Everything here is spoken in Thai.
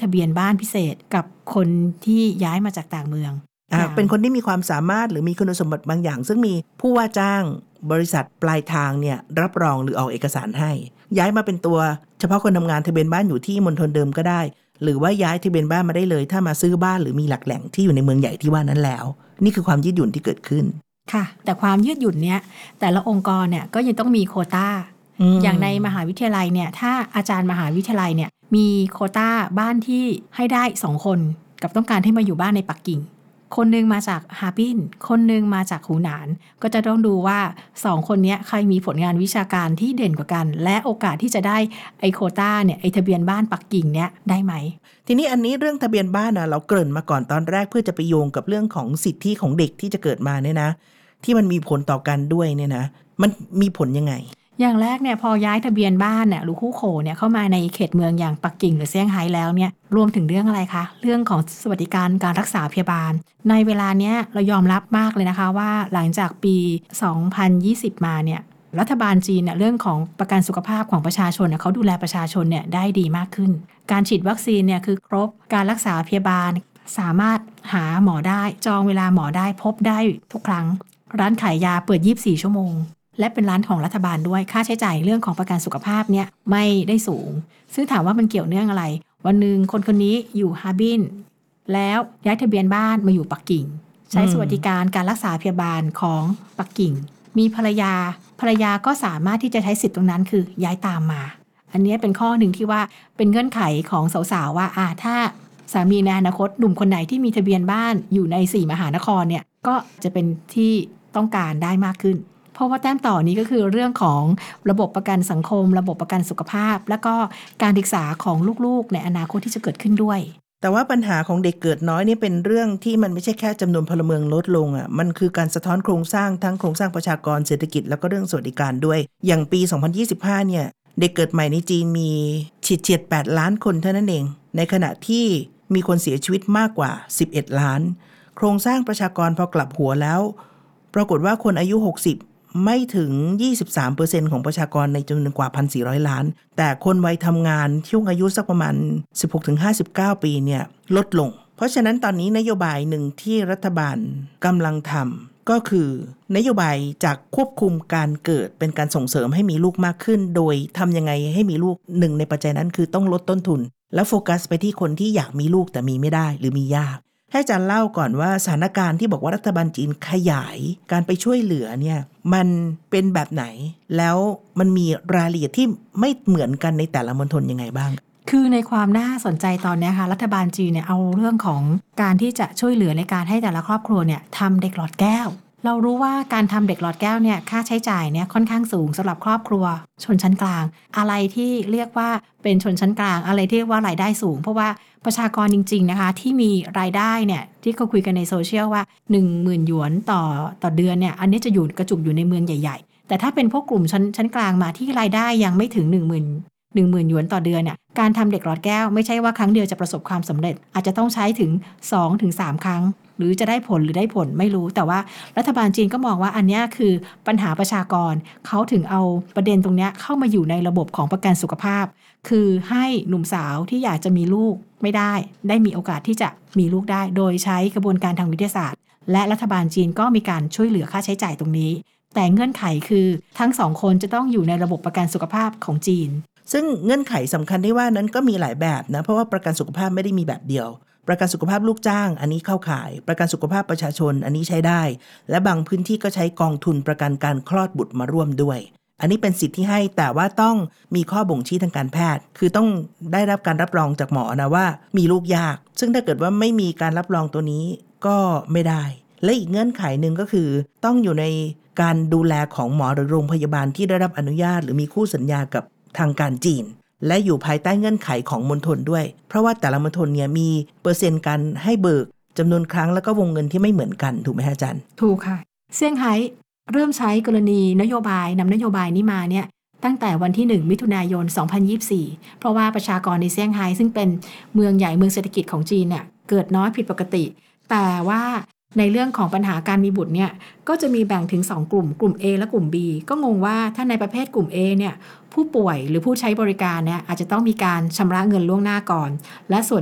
ทะเบียนบ้านพิเศษกับคนที่ย้ายมาจากต่างเมืองเป็นคนที่มีความสามารถหรือมีคุณสมบัติบางอย่างซึ่งมีผู้ว่าจ้างบริษัทปลายทางเนี่ยรับรองหรือออกเอกสารให้ย้ายมาเป็นตัวเฉพาะคนทำงานทะเบียนบ้านอยู่ที่มณฑลเดิมก็ได้หรือว่าย้ายทะเบียนบ้านมาได้เลยถ้ามาซื้อบ้านหรือมีหลักแหล่งที่อยู่ในเมืองใหญ่ที่ว่านั้นแล้วนี่คือความยืดหยุ่นที่เกิดขึ้นค่ะแต่ความยืดหยุ่นเนี้ยแต่ละองค์กรเนี่ยก็ยังต้องมีโควต้าอย่างในมหาวิทยาลัยเนี่ยถ้าอาจารย์มหาวิทยาลัยเนี่ยมีโควต้าบ้านที่ให้ได้2คนกับต้องการให้มาอยู่บ้านในปักกิ่งคนนึงมาจากฮาร์บินคนนึงมาจากหูหนานก็จะต้องดูว่า2คนนี้ใครมีผลงานวิชาการที่เด่นกว่ากันและโอกาสที่จะได้ไอโควต้าเนี่ยไอทะเบียนบ้านปักกิ่งเนี่ยได้ไหมทีนี้อันนี้เรื่องทะเบียนบ้านนะเราเกริ่นมาก่อนตอนแรกเพื่อจะไปโยงกับเรื่องของสิทธิของเด็กที่จะเกิดมาเนี่ยนะที่มันมีผลต่อกันด้วยเนี่ยนะมันมีผลยังไงอย่างแรกเนี่ยพอย้ายทะเบียนบ้านเนี่ยหรือคู่โขเนี่ยเข้ามาในเขตเมืองอย่างปักกิ่งหรือเซี่ยงไฮ้แล้วเนี่ยรวมถึงเรื่องอะไรคะเรื่องของสวัสดิการการรักษาพยาบาลในเวลาเนี้ยเรายอมรับมากเลยนะคะว่าหลังจากปี 2020 มาเนี่ยรัฐบาลจีนเนี่ยเรื่องของประกันสุขภาพของประชาชนเนี่ยเขาดูแลประชาชนเนี่ยได้ดีมากขึ้นการฉีดวัคซีนเนี่ยคือครบการรักษาพยาบาลสามารถหาหมอได้จองเวลาหมอได้พบได้ทุกครั้งร้านขายยาเปิด24 ชั่วโมงและเป็นร้านของรัฐบาลด้วยค่าใช้จ่ายเรื่องของประกันสุขภาพเนี่ยไม่ได้สูงซึ่งถามว่ามันเกี่ยวเนื่องอะไรวันหนึ่งคนนี้อยู่ฮาร์บินแล้วย้ายทะเบียนบ้านมาอยู่ปักกิ่งใช้สวัสดิการการรักษาพยาบาลของปักกิ่งมีภรรยาก็สามารถที่จะใช้สิทธิ์ตรงนั้นคือย้ายตามมาอันนี้เป็นข้อหนึ่งที่ว่าเป็นเงื่อนไขของสาวๆว่าถ้าสามีในอนาคตหนุ่มคนไหนที่มีทะเบียนบ้านอยู่ใน4มหานครเนี่ยก็จะเป็นที่ต้องการได้มากขึ้นเพราะว่าแต้มต่อนี้ก็คือเรื่องของระบบประกันสังคมระบบประกันสุขภาพแล้วก็การศึกษาของลูกๆในอนาคตที่จะเกิดขึ้นด้วยแต่ว่าปัญหาของเด็กเกิดน้อยนี่เป็นเรื่องที่มันไม่ใช่แค่จำนวนพลเมืองลดลงมันคือการสะท้อนโครงสร้างทั้งโครงสร้างประชากรเศรษฐกิจแล้วก็เรื่องสวัสดิการด้วยอย่างปี 2025 เนี่ยเด็กเกิดใหม่ในจีนมีเฉียด 8 ล้านคนเท่านั้นเองในขณะที่มีคนเสียชีวิตมากกว่า11 ล้านโครงสร้างประชากรพอกลับหัวแล้วปรากฏว่าคนอายุ60ไม่ถึง 23% ของประชากรในจำนวนกว่า 1,400 ล้านแต่คนวัยทำงานช่วงอายุสักประมาณ 16-59 ปีเนี่ยลดลงเพราะฉะนั้นตอนนี้นโยบายหนึ่งที่รัฐบาลกำลังทำก็คือนโยบายจากควบคุมการเกิดเป็นการส่งเสริมให้มีลูกมากขึ้นโดยทำยังไงให้มีลูกหนึ่งในปัจจัยนั้นคือต้องลดต้นทุนแล้วโฟกัสไปที่คนที่อยากมีลูกแต่มีไม่ได้หรือมียากให้อาจารย์เล่าก่อนว่าสถานการณ์ที่บอกว่ารัฐบาลจีนขยายการไปช่วยเหลือเนี่ยมันเป็นแบบไหนแล้วมันมีรายละเอียดที่ไม่เหมือนกันในแต่ละมณฑลยังไงบ้างคือในความน่าสนใจตอนนี้ค่ะรัฐบาลจีนเนี่ยเอาเรื่องของการที่จะช่วยเหลือในการให้แต่ละครอบครัวเนี่ยทำเด็กหลอดแก้วเรารู้ว่าการทำเด็กหลอดแก้วเนี่ยค่าใช้จ่ายเนี่ยค่อนข้างสูงสำหรับครอบครัวชนชั้นกลางอะไรที่เรียกว่าเป็นชนชั้นกลางอะไรที่เรียกว่ารายได้สูงเพราะว่าประชากรจริงๆนะคะที่มีรายได้เนี่ยที่เขาคุยกันในโซเชียลว่า 10,000 หยวนต่อเดือนเนี่ยอันนี้จะอยู่กระจุกอยู่ในเมืองใหญ่ๆแต่ถ้าเป็นพวกกลุ่มชั้นกลางมาที่รายได้ยังไม่ถึง 10,000 หยวนต่อเดือนเนี่ยการทำเด็กหลอดแก้วไม่ใช่ว่าครั้งเดียวจะประสบความสำเร็จอาจจะต้องใช้ถึง 2-3 ครั้งหรือจะได้ผลหรือได้ผลไม่รู้แต่ว่ารัฐบาลจีนก็มองว่าอันนี้คือปัญหาประชากรเขาถึงเอาประเด็นตรงนี้เข้ามาอยู่ในระบบของประกันสุขภาพคือให้หนุ่มสาวที่อยากจะมีลูกไม่ได้มีโอกาสที่จะมีลูกได้โดยใช้กระบวนการทางวิทยาศาสตร์และรัฐบาลจีนก็มีการช่วยเหลือค่าใช้จ่ายตรงนี้แต่เงื่อนไขคือทั้งสองคนจะต้องอยู่ในระบบประกันสุขภาพของจีนซึ่งเงื่อนไขสำคัญที่ว่านั้นก็มีหลายแบบนะเพราะว่าประกันสุขภาพไม่ได้มีแบบเดียวประกันสุขภาพลูกจ้างอันนี้เข้าข่ายประกันสุขภาพประชาชนอันนี้ใช้ได้และบางพื้นที่ก็ใช้กองทุนประกันการคลอดบุตรมาร่วมด้วยอันนี้เป็นสิทธิ์ที่ให้แต่ว่าต้องมีข้อบ่งชี้ทางการแพทย์คือต้องได้รับการรับรองจากหมอนะว่ามีลูกยากซึ่งถ้าเกิดว่าไม่มีการรับรองตัวนี้ก็ไม่ได้และอีกเงื่อนไขหนึ่งก็คือต้องอยู่ในการดูแลของหมอหรือโรงพยาบาลที่ได้รับอนุญาตหรือมีคู่สัญญากับทางการจีนและอยู่ภายใต้เงื่อนไขของมณฑลด้วยเพราะว่าแต่ละมณฑลเนี่ยมีเปอร์เซ็นต์การให้เบิกจำนวนครั้งแล้วก็วงเงินที่ไม่เหมือนกันถูกไหมอาจารย์ถูกค่ะเซี่ยงไฮ้เริ่มใช้กรณีนโยบายนำนโยบายนี้มาเนี่ยตั้งแต่วันที่1มิถุนายน2024เพราะว่าประชากรในเซี่ยงไฮ้ซึ่งเป็นเมืองใหญ่เมืองเศรษฐกิจของจีนเนี่ยเกิดน้อยผิดปกติแต่ว่าในเรื่องของปัญหาการมีบุตรเนี่ยก็จะมีแบ่งถึง2กลุ่ม A และกลุ่ม B ก็งงว่าถ้าในประเภทกลุ่ม A เนี่ยผู้ป่วยหรือผู้ใช้บริการเนี่ยอาจจะต้องมีการชำระเงินล่วงหน้าก่อนและส่วน